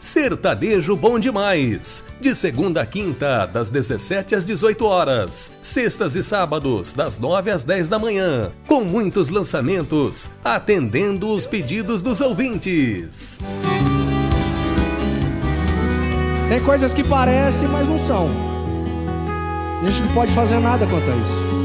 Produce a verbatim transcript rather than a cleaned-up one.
Sertanejo Bom Demais. De segunda a quinta, das dezessete às dezoito horas. Sextas e sábados, das nove às dez da manhã. Com muitos lançamentos, atendendo os pedidos dos ouvintes. Tem coisas que parecem, mas não são. A gente não pode fazer nada quanto a isso.